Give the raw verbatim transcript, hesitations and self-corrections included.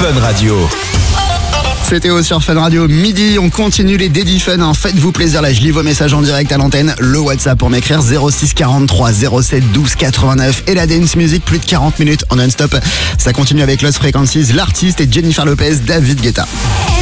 Fun Radio. C'est Théo sur Fun Radio, midi, on continue les Daddy Fun, hein. Faites-vous plaisir, là je lis vos messages en direct à l'antenne, le WhatsApp pour m'écrire zéro six quarante-trois zéro sept douze quatre-vingt-neuf et la dance music plus de quarante minutes en non-stop. Ça continue avec Lost Frequencies, l'artiste et Jennifer Lopez, David Guetta.